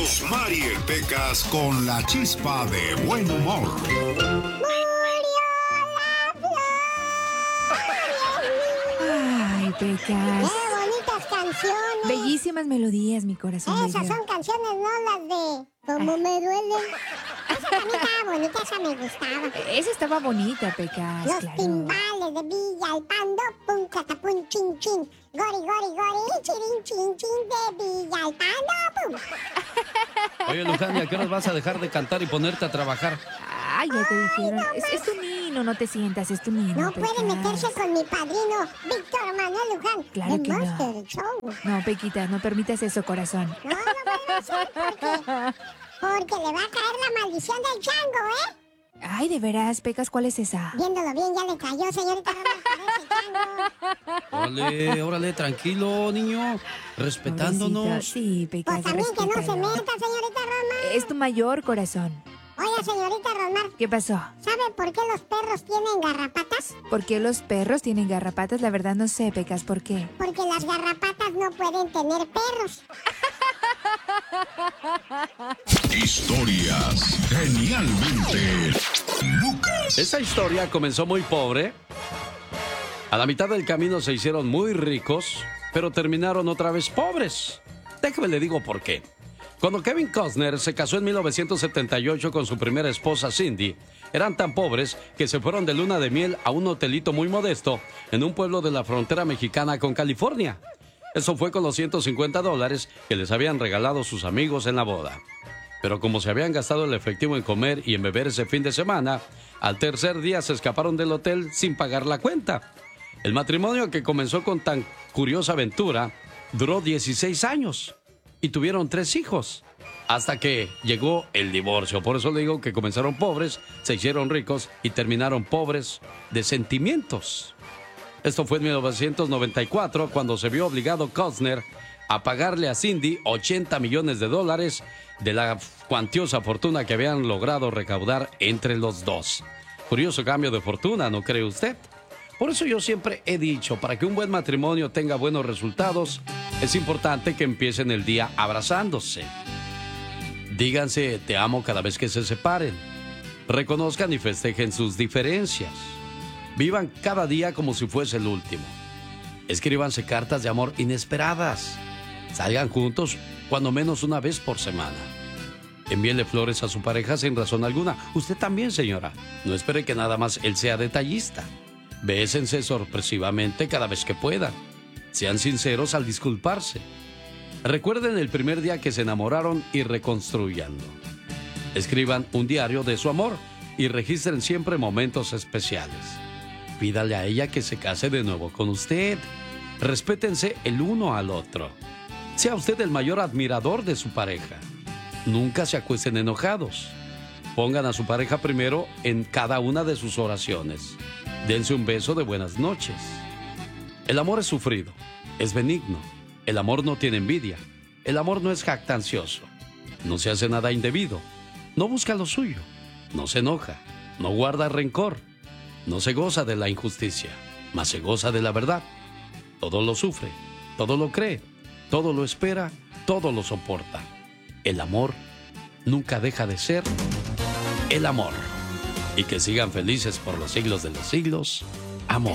Rosmarie Pecas con la chispa de buen humor. Ay, Pecas. ¡Qué bonitas canciones! Bellísimas melodías, mi corazón. Esas son canciones, no las de Como me duele. Esa también estaba bonita, esa me gustaba. Esa estaba bonita, Pecas. Los claro. timbales de Villalpando, pum, catapum, chin, chin. Gori, gori, gori, chirin, chin, chin de Villalpando, pum. Oye, Luján, ¿y a qué horas vas a dejar de cantar y ponerte a trabajar? Ay, ya te dijeron. no, Es tu nino, no te sientas, es tu nino. No Pecas. puede meterse con mi padrino, Víctor Manuel Luján. Claro de que no. Monster Show. No, Pequita, no permitas eso, corazón. No puede ser porque le va a caer la maldición del chango, ¿eh? Ay, de veras, Pecas, ¿cuál es esa? Viéndolo bien, ya le cayó, señorita Roma, parece chango. Órale, tranquilo, niño. Respetándonos. Pobrecito. Sí, Pecas. Pues también que no se respétalo. meta, señorita Roma. Es tu mayor, corazón. Oiga, señorita Rosmar, ¿Qué pasó? ¿sabe por qué los perros tienen garrapatas? ¿Por qué los perros tienen garrapatas? La verdad no sé, Pecas, ¿por qué? Porque las garrapatas no pueden tener perros. Historias genialmente Lucas. Esa historia comenzó muy pobre. A la mitad del camino se hicieron muy ricos, pero terminaron otra vez pobres. Déjame le digo por qué. Cuando Kevin Costner se casó en 1978 con su primera esposa Cindy, eran tan pobres que se fueron de luna de miel a un hotelito muy modesto en un pueblo de la frontera mexicana con California. Eso fue con los $150 que les habían regalado sus amigos en la boda. Pero como se habían gastado el efectivo en comer y en beber ese fin de semana, al tercer día se escaparon del hotel sin pagar la cuenta. El matrimonio, que comenzó con tan curiosa aventura, duró 16 años y tuvieron 3 hijos. Hasta que llegó el divorcio. Por eso le digo que comenzaron pobres, se hicieron ricos y terminaron pobres de sentimientos. Esto fue en 1994, cuando se vio obligado Costner a pagarle a Cindy $80 millones de la cuantiosa fortuna que habían logrado recaudar entre los dos. Curioso cambio de fortuna, ¿no cree usted? Por eso yo siempre he dicho, para que un buen matrimonio tenga buenos resultados, es importante que empiecen el día abrazándose. Díganse te amo cada vez que se separen. Reconozcan y festejen sus diferencias. Vivan cada día como si fuese el último. Escríbanse cartas de amor inesperadas. Salgan juntos cuando menos una vez por semana. Envíele flores a su pareja sin razón alguna. Usted también, señora. No espere que nada más él sea detallista. Bésense sorpresivamente cada vez que puedan. Sean sinceros al disculparse. Recuerden el primer día que se enamoraron y reconstruyanlo. Escriban un diario de su amor y registren siempre momentos especiales. Pídale a ella que se case de nuevo con usted. Respétense el uno al otro. Sea usted el mayor admirador de su pareja. Nunca se acuesten enojados. Pongan a su pareja primero en cada una de sus oraciones. Dense un beso de buenas noches. El amor es sufrido, es benigno. El amor no tiene envidia. El amor no es jactancioso. No se hace nada indebido. No busca lo suyo. No se enoja. No guarda rencor. No se goza de la injusticia, mas se goza de la verdad. Todo lo sufre, todo lo cree, todo lo espera, todo lo soporta. El amor nunca deja de ser el amor. Y que sigan felices por los siglos de los siglos. Amor.